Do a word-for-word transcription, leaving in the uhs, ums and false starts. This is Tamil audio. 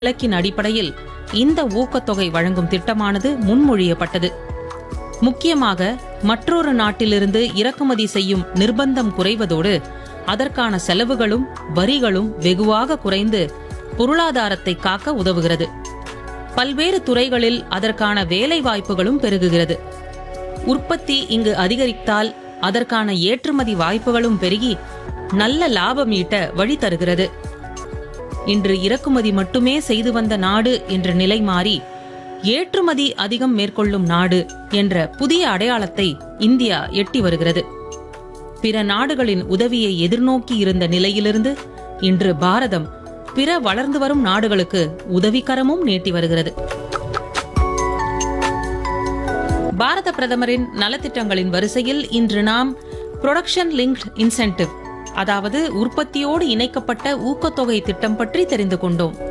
இலக்கின் அடிப்படையில் இந்த ஊக்கத்தொகை வழங்கும் திட்டமானது முன்மொழியப்பட்டது. முக்கியமாக மற்றொரு நாட்டிலிருந்து இறக்குமதி செய்யும் நிர்பந்தம் குறைவதோடு அதற்கான செலவுகளும் வரிகளும் வெகுவாக குறைந்து பொருளாதாரத்தை காக்க உதவுகிறது. பல்வேறு துறைகளில் அதற்கான வேலை வாய்ப்புகளும் பெருகுகிறது. உற்பத்தி இங்கு அதிகரித்தால் அதற்கான ஏற்றுமதி வாய்ப்புகளும் பெருகி நல்ல லாபம் ஈட்ட வழி தருகிறது. இன்று இறக்குமதி மட்டுமே செய்து வந்த நாடு என்ற நிலை மாறி ஏற்றுமதி அதிகம் மேற்கொள்ளும் நாடு என்ற புதிய அடையாளத்தை இந்தியா எட்டி வருகிறது. பிற நாடுகளின் உதவியை எதிர்நோக்கி இருந்த நிலையிலிருந்து இன்று பாரதம் பிற வளர்ந்து வரும் நாடுகளுக்கு உதவிக்கரமும் நீட்டி வருகிறது. பாரத பிரதமரின் நலத்திட்டங்களின் வரிசையில் இன்று நாம் புரொடக்ஷன் லிங்க்ட் இன்சென்டிவ், அதாவது உற்பத்தியோடு இணைக்கப்பட்ட ஊக்கத்தொகை திட்டம் பற்றி தெரிந்து கொண்டோம்.